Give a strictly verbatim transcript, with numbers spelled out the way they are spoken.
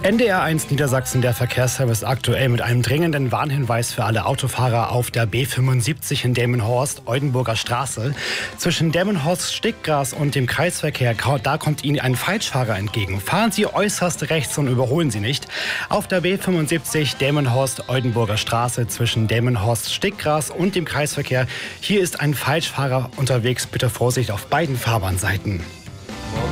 N D R eins Niedersachsen, der Verkehrsservice aktuell mit einem dringenden Warnhinweis für alle Autofahrer auf der B fünfundsiebzig in Delmenhorst, Oldenburger Straße. Zwischen Delmenhorst, Stickgras und dem Kreisverkehr, da kommt Ihnen ein Falschfahrer entgegen. Fahren Sie äußerst rechts und überholen Sie nicht. Auf der B fünfundsiebzig Delmenhorst, Oldenburger Straße zwischen Delmenhorst, Stickgras und dem Kreisverkehr. Hier ist ein Falschfahrer unterwegs. Bitte Vorsicht auf beiden Fahrbahnseiten.